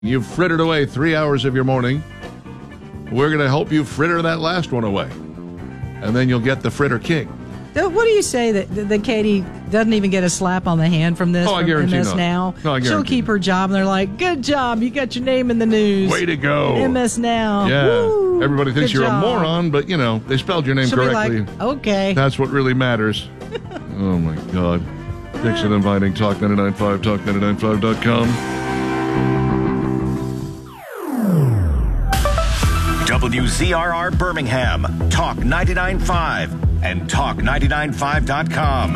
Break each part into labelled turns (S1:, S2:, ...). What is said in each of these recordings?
S1: You've frittered away 3 hours of your morning. We're going to help you fritter that last one away. And then you'll get the Fritter King.
S2: What do you say that Katie doesn't even get a slap on the hand from this?
S1: Oh, I guarantee
S2: MS
S1: not.
S2: Now?
S1: No, I guarantee
S2: She'll keep her job, and they're like, good job, you got your name in the news.
S1: Way to go.
S2: MS Now.
S1: Yeah.
S2: Woo,
S1: everybody thinks you're
S2: job.
S1: a moron, but, they spelled your name
S2: She'll
S1: correctly.
S2: Be like, okay.
S1: That's what really matters. Oh, my God. Dixon inviting Talk 99.5, talk995.com.
S3: WZRR Birmingham, Talk 99.5, and talk995.com.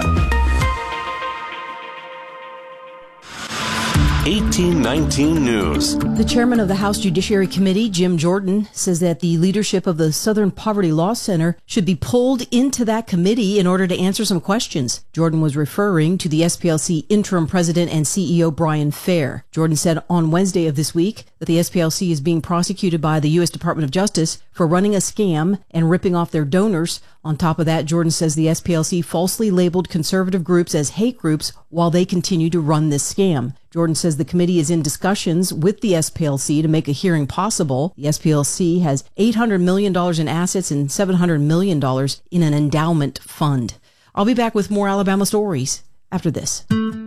S4: 1819 News.
S5: The chairman of the House Judiciary Committee, Jim Jordan, says that the leadership of the Southern Poverty Law Center should be pulled into that committee in order to answer some questions. Jordan was referring to the SPLC interim president and CEO Brian Fair. Jordan said on Wednesday of this week that the SPLC is being prosecuted by the U.S. Department of Justice for running a scam and ripping off their donors. On top of that, Jordan says the SPLC falsely labeled conservative groups as hate groups while they continue to run this scam. Jordan says the committee is in discussions with the SPLC to make a hearing possible. The SPLC has $800 million in assets and $700 million in an endowment fund. I'll be back with more Alabama stories after this.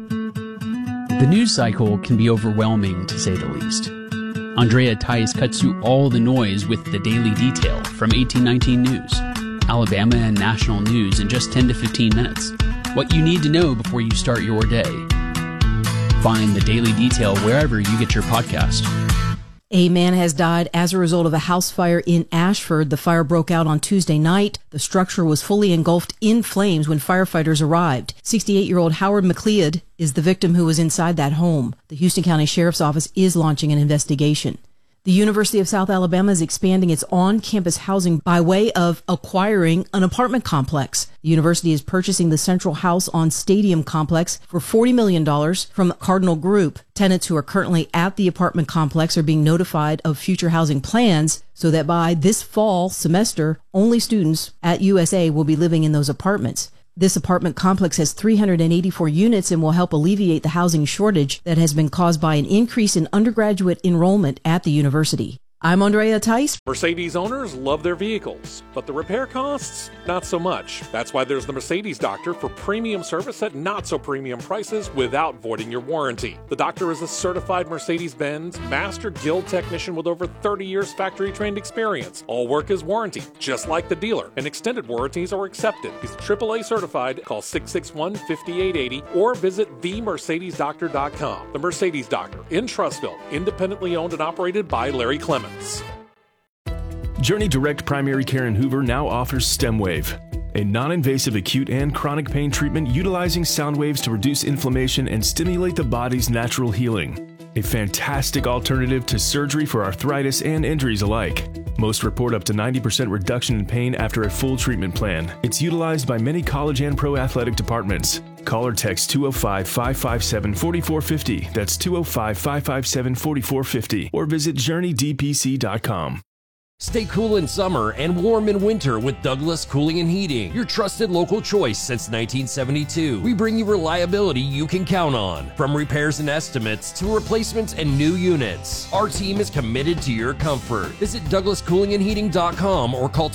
S6: The news cycle can be overwhelming, to say the least. Andrea Tice cuts through all the noise with the daily detail from 1819 News. Alabama and national news in just 10 to 15 minutes. What you need to know before you start your day. Find the daily detail wherever you get your podcast.
S5: A man has died as a result of a house fire in Ashford. The fire broke out on Tuesday night. The structure was fully engulfed in flames when firefighters arrived. 68-year-old Howard McLeod is the victim who was inside that home. The Houston County Sheriff's Office is launching an investigation. The University of South Alabama is expanding its on-campus housing by way of acquiring an apartment complex. The university is purchasing the Central House on Stadium complex for $40 million from Cardinal Group. Tenants who are currently at the apartment complex are being notified of future housing plans so that by this fall semester, only students at USA will be living in those apartments. This apartment complex has 384 units and will help alleviate the housing shortage that has been caused by an increase in undergraduate enrollment at the university. I'm Andrea Tice.
S7: Mercedes owners love their vehicles, but the repair costs, not so much. That's why there's the Mercedes Doctor for premium service at not so premium prices without voiding your warranty. The doctor is a certified Mercedes-Benz Master Guild technician with over 30 years factory trained experience. All work is warranty, just like the dealer, and extended warranties are accepted. He's AAA certified. Call 661-5880 or visit themercedesdoctor.com. The Mercedes Doctor in Trussville, independently owned and operated by Larry Clemens.
S8: Journey Direct Primary Care in Hoover now offers StemWave, a non-invasive acute and chronic pain treatment utilizing sound waves to reduce inflammation and stimulate the body's natural healing. A fantastic alternative to surgery for arthritis and injuries alike. Most report up to 90% reduction in pain after a full treatment plan. It's utilized by many college and pro athletic departments. Call or text 205-557-4450. That's 205-557-4450. Or visit JourneyDPC.com.
S9: Stay cool in summer and warm in winter with Douglas Cooling and Heating, your trusted local choice since 1972. We bring you reliability you can count on, from repairs and estimates to replacements and new units. Our team is committed to your comfort. Visit DouglasCoolingandHeating.com or call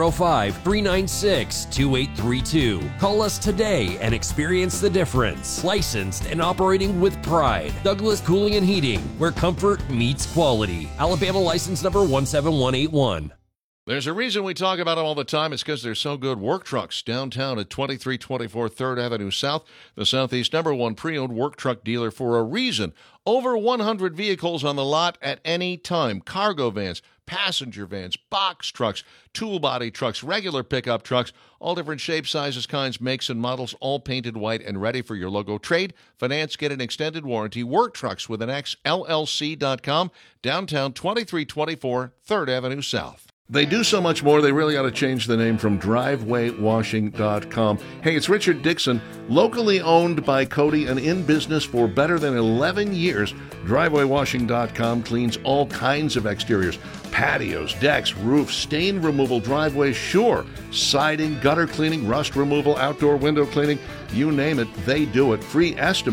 S9: 205-396-2832. Call us today and experience the difference. Licensed and operating with pride. Douglas Cooling and Heating, where comfort meets quality. Alabama license number 17181.
S1: There's a reason we talk about them all the time. It's because they're so good. Work Trucks, downtown at 2324 3rd Avenue South, the Southeast #1 pre-owned work truck dealer for a reason. Over 100 vehicles on the lot at any time. Cargo vans, passenger vans, box trucks, tool body trucks, regular pickup trucks, all different shapes, sizes, kinds, makes, and models, all painted white and ready for your logo. Trade, finance, get an extended warranty. Work Trucks with an X, LLC.com, downtown 2324 3rd Avenue South. They do so much more, they really ought to change the name from DrivewayWashing.com. Hey, it's Richard Dixon, locally owned by Cody and in business for better than 11 years. DrivewayWashing.com cleans all kinds of exteriors, patios, decks, roofs, stain removal, driveways, sure, siding, gutter cleaning, rust removal, outdoor window cleaning, you name it, they do it. Free estimates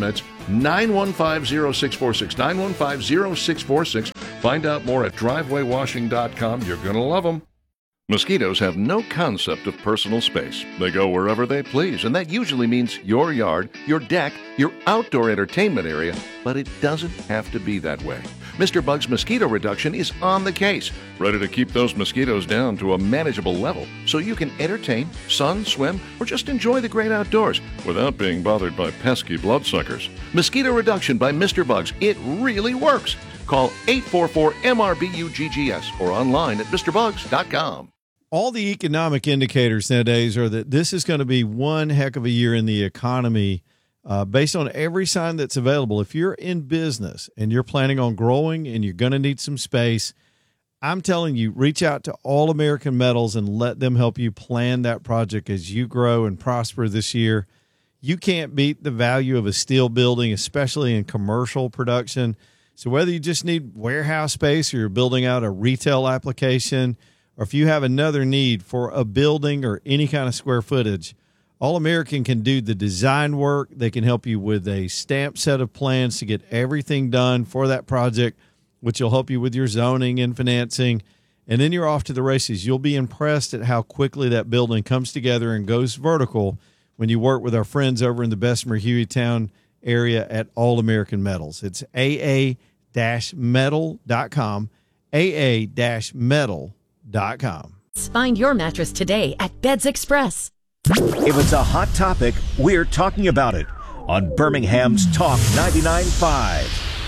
S1: 915-0646. 915-0646. Find out more at drivewaywashing.com. You're going to love them. Mosquitoes have no concept of personal space. They go wherever they please, and that usually means your yard, your deck, your outdoor entertainment area, but it doesn't have to be that way. Mr. Bug's Mosquito Reduction is on the case, ready to keep those mosquitoes down to a manageable level so you can entertain, sun, swim, or just enjoy the great outdoors without being bothered by pesky bloodsuckers. Mosquito Reduction by Mr. Bugs. It really works. Call 844-MRBUGGS or online at MrBugs.com.
S10: All the economic indicators nowadays are that this is going to be one heck of a year in the economy based on every sign that's available. If you're in business and you're planning on growing and you're going to need some space, I'm telling you, reach out to All American Metals and let them help you plan that project as you grow and prosper this year. You can't beat the value of a steel building, especially in commercial production. So whether you just need warehouse space or you're building out a retail application, or if you have another need for a building or any kind of square footage, All American can do the design work. They can help you with a stamped set of plans to get everything done for that project, which will help you with your zoning and financing. And then you're off to the races. You'll be impressed at how quickly that building comes together and goes vertical when you work with our friends over in the Bessemer Hueytown area at All American Metals. It's aa-metal.com, aa-metal.com.
S11: Find your mattress today at Beds Express.
S3: If it's a hot topic, we're talking about it on Birmingham's Talk 99.5.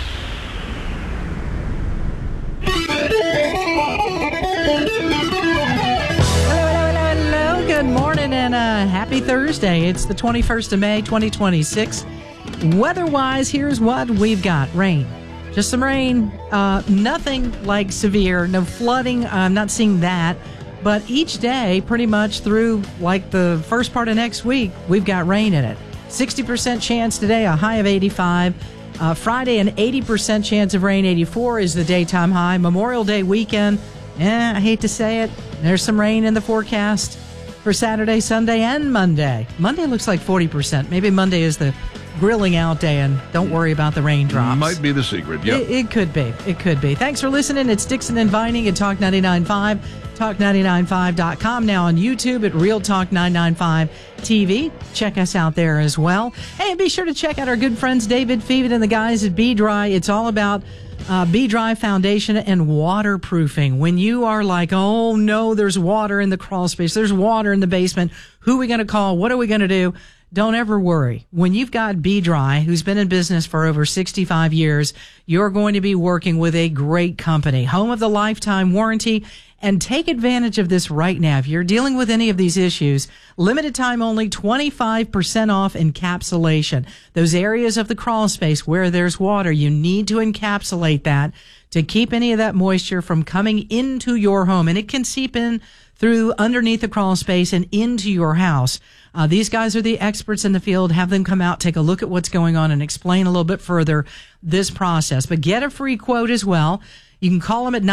S2: Hello. Good morning and happy Thursday. It's the 21st of May, 2026. Weather-wise, here's what we've got. Rain. Just some rain. Nothing like severe. No flooding. I'm not seeing that. But each day, pretty much through like the first part of next week, we've got rain in it. 60% chance today, a high of 85. Friday, an 80% chance of rain. 84 is the daytime high. Memorial Day weekend, I hate to say it, there's some rain in the forecast for Saturday, Sunday, and Monday. Monday looks like 40%. Maybe Monday is the grilling out day, and don't worry about the raindrops.
S1: Might be the secret, yeah.
S2: It could be. It could be. Thanks for listening. It's Dixon and Vining at Talk 99.5, Talk995.com, now on YouTube at Real Talk 995 TV. Check us out there as well. Hey, and be sure to check out our good friends David Feven and the guys at Be Dry. It's all about Be Dry foundation and waterproofing. When you are like, oh no, there's water in the crawl space, there's water in the basement, who are we going to call? What are we going to do? Don't ever worry. When you've got Be Dry, who's been in business for over 65 years, you're going to be working with a great company, home of the lifetime warranty. And take advantage of this right now. If you're dealing with any of these issues, limited time only, 25% off encapsulation. Those areas of the crawl space where there's water, you need to encapsulate that to keep any of that moisture from coming into your home. And it can seep in through underneath the crawl space and into your house. These guys are the experts in the field. Have them come out, take a look at what's going on, and explain a little bit further this process. But get a free quote as well. You can call them at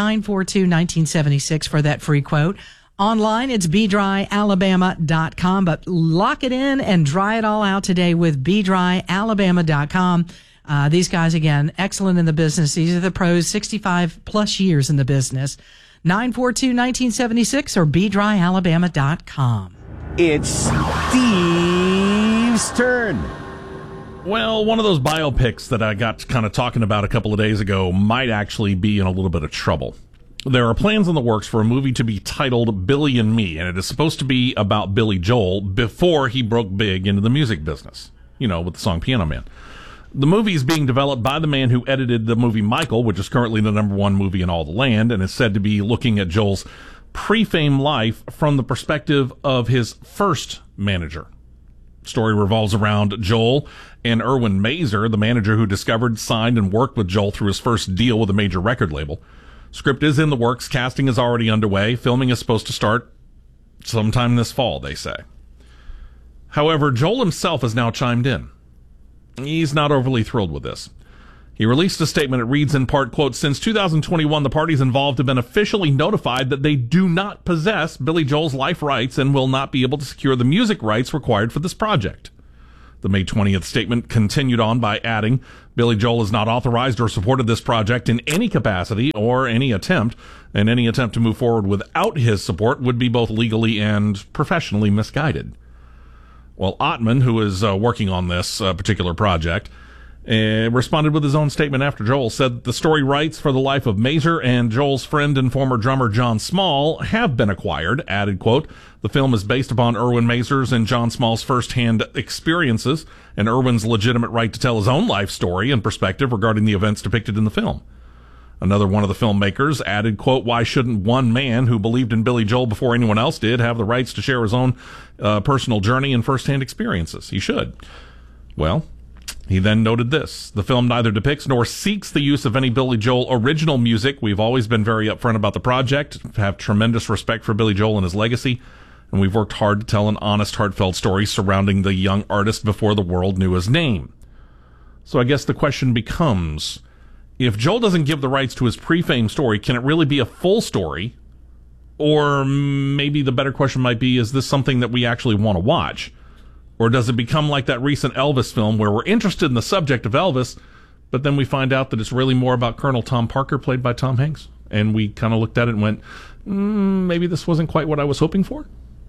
S2: 942-1976 for that free quote. Online, it's BeDryAlabama.com, but lock it in and dry it all out today with BeDryAlabama.com. These guys, again, excellent in the business. These are the pros, 65 plus years in the business. 942-1976 or BeDryAlabama.com.
S3: It's Steve's turn.
S12: Well, one of those biopics that I got kind of talking about a couple of days ago might actually be in a little bit of trouble. There are plans in the works for a movie to be titled Billy and Me, and it is supposed to be about Billy Joel before he broke big into the music business, you know, with the song Piano Man. The movie is being developed by the man who edited the movie Michael, which is currently the #1 movie in all the land, and is said to be looking at Joel's pre-fame life from the perspective of his first manager. Story revolves around Joel and Erwin Mazer, the manager who discovered, signed, and worked with Joel through his first deal with a major record label. Script is in the works. Casting is already underway. Filming is supposed to start sometime this fall, they say. However, Joel himself has now chimed in. He's not overly thrilled with this. He released a statement. It reads in part, quote, "Since 2021, the parties involved have been officially notified that they do not possess Billy Joel's life rights and will not be able to secure the music rights required for this project. The May 20th statement continued on by adding, Billy Joel has not authorized or supported this project in any capacity or any attempt, and any attempt to move forward without his support would be both legally and professionally misguided. Well, Ottman, who is working on this particular project, responded with his own statement after Joel said the story rights for the life of Mazer and Joel's friend and former drummer John Small have been acquired. Added, quote, the film is based upon Erwin Mazer's and John Small's firsthand experiences and Erwin's legitimate right to tell his own life story and perspective regarding the events depicted in the film. Another one of the filmmakers added, quote, why shouldn't one man who believed in Billy Joel before anyone else did have the rights to share his own personal journey and firsthand experiences? He should. Well, he then noted this. The film neither depicts nor seeks the use of any Billy Joel original music. We've always been very upfront about the project, have tremendous respect for Billy Joel and his legacy, and we've worked hard to tell an honest, heartfelt story surrounding the young artist before the world knew his name. So I guess the question becomes, if Joel doesn't give the rights to his pre-fame story, can it really be a full story? Or maybe the better question might be, is this something that we actually want to watch? Or does it become like that recent Elvis film where we're interested in the subject of Elvis, but then we find out that it's really more about Colonel Tom Parker, played by Tom Hanks? And we kind of looked at it and went, maybe this wasn't quite what I was hoping for?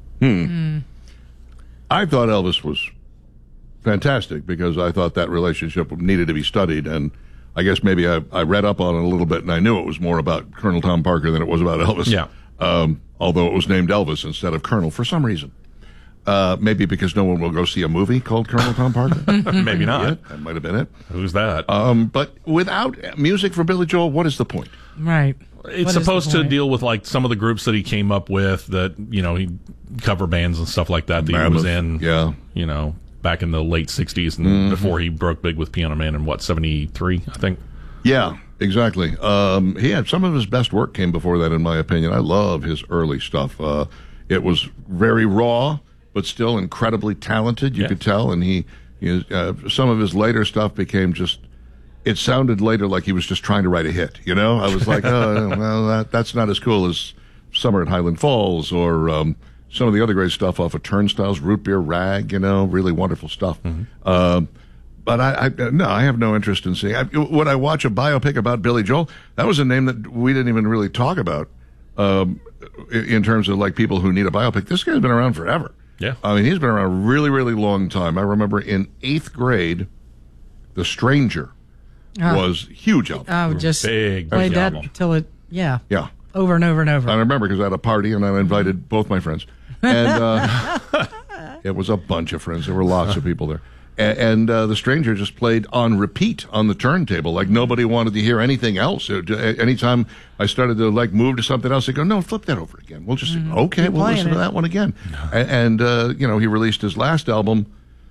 S1: I thought Elvis was fantastic because I thought that relationship needed to be studied, and I guess maybe I read up on it a little bit, and I knew it was more about Colonel Tom Parker than it was about Elvis.
S12: Yeah.
S1: Although it was named Elvis instead of Colonel for some reason. Maybe because no one will go see a movie called Colonel Tom Parker.
S12: Maybe not.
S1: Yeah, that might have been it.
S12: Who's that?
S1: But without music for Billy Joel, what is the point?
S2: Right.
S12: It's supposed to deal with like some of the groups that he came up with that, he cover bands and stuff like that he was in, back in the late 60s and before he broke big with Piano Man in 73, I think.
S1: Yeah, exactly. He had some of his best work came before that, in my opinion. I love his early stuff. It was very raw, but still incredibly talented, you could tell. And he some of his later stuff became just, it sounded later like he was just trying to write a hit, I was like, well, that's not as cool as Summer at Highland Falls or some of the other great stuff off of Turnstiles, Root Beer Rag, really wonderful stuff. But I have no interest in seeing. Would I watch a biopic about Billy Joel? That was a name that we didn't even really talk about in terms of like people who need a biopic. This guy's been around forever.
S12: Yeah.
S1: I mean, he's been around a really, really long time. I remember in 8th grade, The Stranger was huge album.
S2: Just
S12: big
S2: played that
S12: album.
S2: till it,
S1: Yeah.
S2: over and over and over.
S1: I remember because I had a party and I invited both my friends. And it was a bunch of friends. There were lots of people there. And The Stranger just played on repeat on the turntable. Like nobody wanted to hear anything else. Anytime I started to like move to something else, they go, no, flip that over again. We'll just, okay, we'll listen to that one again. And he released his last album.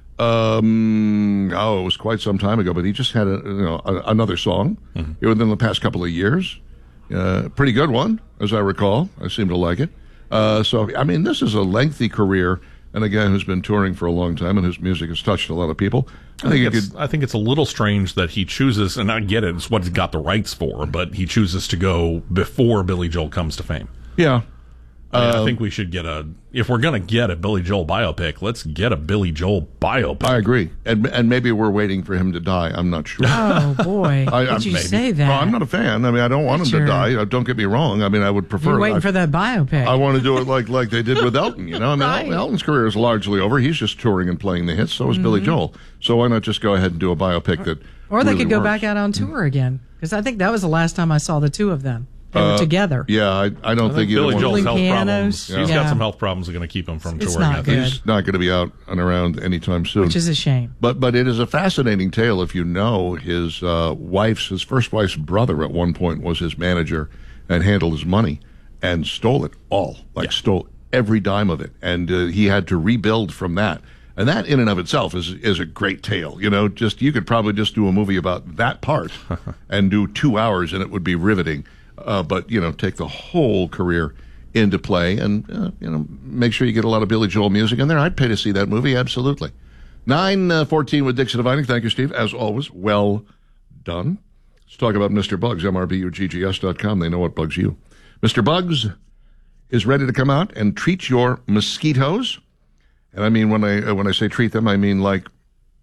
S1: It was quite some time ago, but he just had another song within the past couple of years. Pretty good one, as I recall. I seem to like it. So, I mean, this is a lengthy career, and a guy who's been touring for a long time and whose music has touched a lot of people.
S12: I think it's a little strange that he chooses, and I get it, it's what he's got the rights for, but he chooses to go before Billy Joel comes to fame.
S1: Yeah.
S12: I think we should if we're going to get a Billy Joel biopic, let's get a Billy Joel biopic.
S1: I agree. And maybe we're waiting for him to die. I'm not sure.
S2: Oh, boy. Did you say that?
S1: Well, I'm not a fan. I mean, I don't want him to die. Don't get me wrong. I mean, I would prefer...
S2: You're waiting for that biopic.
S1: I want to do it like they did with Elton, I mean,
S2: Right.
S1: Elton's career is largely over. He's just touring and playing the hits. So is Billy Joel. So why not just go ahead and do a biopic that
S2: Or they
S1: really
S2: could go
S1: works?
S2: back out on tour again. Because I think that was the last time I saw the two of them. They were together.
S1: Yeah, I don't think either
S12: Billy
S1: one.
S12: Joel's health
S2: pianos.
S12: problems. He's got some health problems that are going to keep him from
S2: It's
S12: touring.
S2: not good.
S1: He's not going to be out and around anytime soon.
S2: Which is a shame.
S1: But it is a fascinating tale if you know his first wife's brother at one point was his manager and handled his money and stole it all, stole every dime of it. And he had to rebuild from that. And that in and of itself is a great tale. You could probably just do a movie about that part and do 2 hours and it would be riveting. But take the whole career into play and, make sure you get a lot of Billy Joel music in there. I'd pay to see that movie, absolutely. 9:14 with Dixon Dividing. Thank you, Steve. As always, well done. Let's talk about Mr. Bugs, MRBUGGS.com. They know what bugs you. Mr. Bugs is ready to come out and treat your mosquitoes. And I mean, when I say treat them, I mean like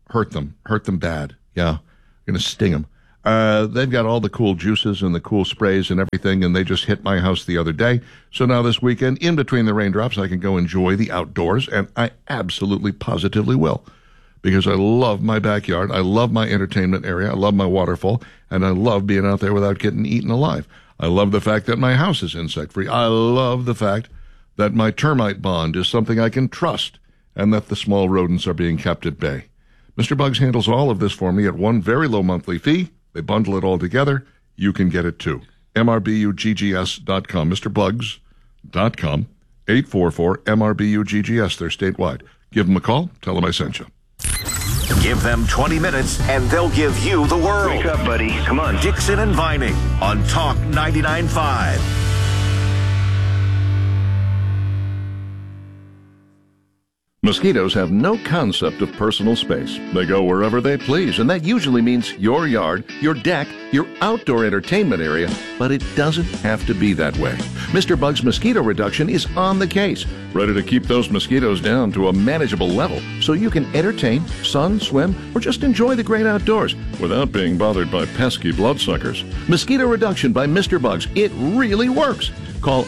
S1: hurt them bad. Yeah, going to sting them. They've got all the cool juices and the cool sprays and everything, and they just hit my house the other day. So now this weekend, in between the raindrops, I can go enjoy the outdoors, and I absolutely positively will, because I love my backyard, I love my entertainment area, I love my waterfall, and I love being out there without getting eaten alive. I love the fact that my house is insect-free. I love the fact that my termite bond is something I can trust, and that the small rodents are being kept at bay. Mr. Bugs handles all of this for me at one very low monthly fee. They bundle it all together. You can get it too. MRBUGGS.com. MrBugs.com. 844-MRBUGGS. They're statewide. Give them a call. Tell them I sent you.
S3: Give them 20 minutes and they'll give you the world.
S4: Wake up, buddy. Come on.
S3: Dixon and Vining on Talk 99.5.
S1: Mosquitoes have no concept of personal space. They go wherever they please, and that usually means your yard, your deck, your outdoor entertainment area, but it doesn't have to be that way. Mr. Bug's Mosquito Reduction is on the case, ready to keep those mosquitoes down to a manageable level so you can entertain, sun, swim, or just enjoy the great outdoors without being bothered by pesky bloodsuckers. Mosquito Reduction by Mr. Bugs. It really works. Call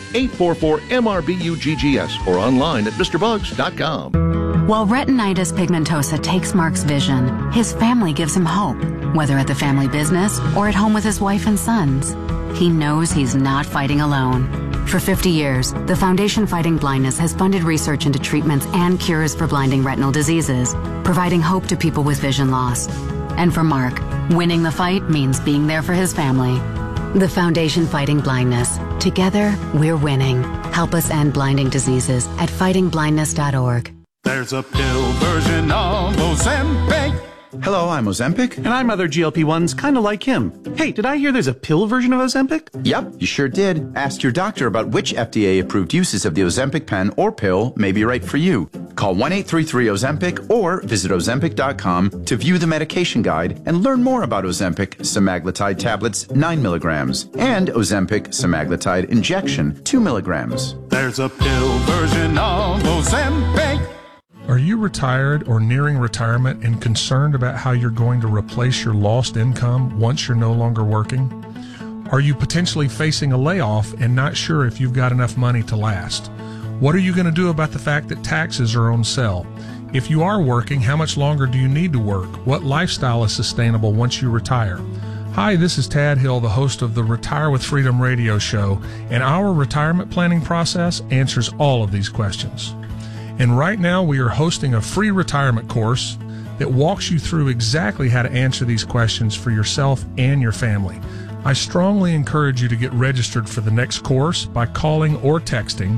S1: 844-MRBUGGS or online at MrBugs.com.
S13: While retinitis pigmentosa takes Mark's vision, his family gives him hope, whether at the family business or at home with his wife and sons. He knows he's not fighting alone. For 50 years, the Foundation Fighting Blindness has funded research into treatments and cures for blinding retinal diseases, providing hope to people with vision loss. And for Mark, winning the fight means being there for his family. The Foundation Fighting Blindness. Together, we're winning. Help us end blinding diseases at fightingblindness.org.
S14: There's a pill version of Ozempic.
S15: Hello, I'm Ozempic.
S16: And I'm other GLP-1s, kind of like him. Hey, did I hear there's a pill version of Ozempic?
S15: Yep, you sure did. Ask your doctor about which FDA-approved uses of the Ozempic pen or pill may be right for you. Call 1-833-OZEMPIC or visit Ozempic.com to view the medication guide and learn more about Ozempic semaglutide tablets 9 milligrams and Ozempic semaglutide injection 2 milligrams.
S14: There's a pill version of Ozempic.
S17: Are you retired or nearing retirement and concerned about how you're going to replace your lost income once you're no longer working? Are you potentially facing a layoff and not sure if you've got enough money to last? What are you going to do about the fact that taxes are on sale? If you are working, how much longer do you need to work? What lifestyle is sustainable once you retire? Hi, this is Tad Hill, the host of the Retire with Freedom radio show, and our retirement planning process answers all of these questions. And right now we are hosting a free retirement course that walks you through exactly how to answer these questions for yourself and your family. I strongly encourage you to get registered for the next course by calling or texting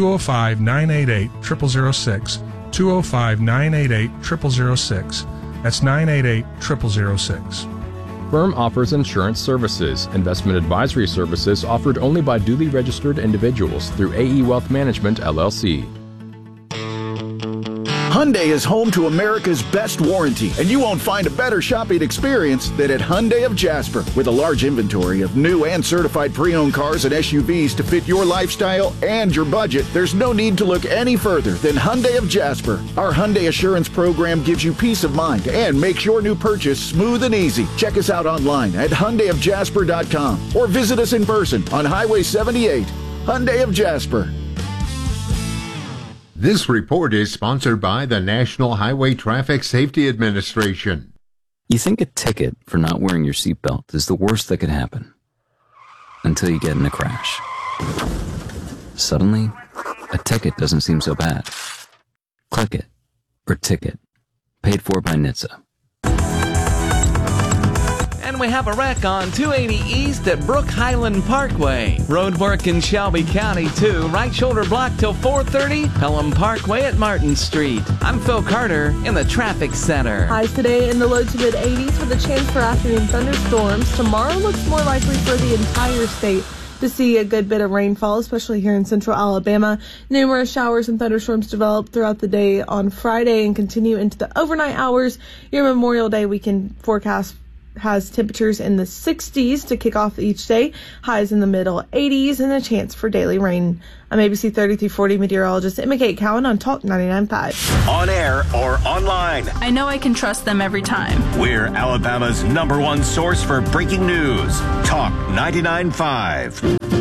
S17: 205-988-0006, 205-988-0006. That's 988-0006.
S18: Firm offers insurance services. Investment advisory services offered only by duly registered individuals through AE Wealth Management, LLC.
S19: Hyundai is home to America's best warranty, and you won't find a better shopping experience than at Hyundai of Jasper. With a large inventory of new and certified pre-owned cars and SUVs to fit your lifestyle and your budget, there's no need to look any further than Hyundai of Jasper. Our Hyundai Assurance program gives you peace of mind and makes your new purchase smooth and easy. Check us out online at HyundaiofJasper.com or visit us in person on Highway 78. Hyundai of Jasper.
S20: This report is sponsored by the National Highway Traffic Safety Administration.
S21: You think a ticket for not wearing your seatbelt is the worst that could happen. Until you get in a crash. Suddenly, a ticket doesn't seem so bad. Click it. Or ticket. Paid for by NHTSA.
S22: And we have a wreck on 280 East at Brook Highland Parkway. Road work in Shelby County, too. Right shoulder blocked till 4:30. Pelham Parkway at Martin Street. I'm Phil Carter in the Traffic Center.
S23: Highs today in the low to mid-80s with a chance for afternoon thunderstorms. Tomorrow looks more likely for the entire state to see a good bit of rainfall, especially here in central Alabama. Numerous showers and thunderstorms develop throughout the day on Friday and continue into the overnight hours. Your Memorial Day weekend forecast has temperatures in the 60s to kick off each day, highs in the middle 80s, and a chance for daily rain. I'm ABC 3340 meteorologist Emma Kate Cowan on Talk 99.5.
S3: On air or online,
S5: I know I can trust them every time.
S3: we're Alabama's #1 source for breaking news. Talk 99.5.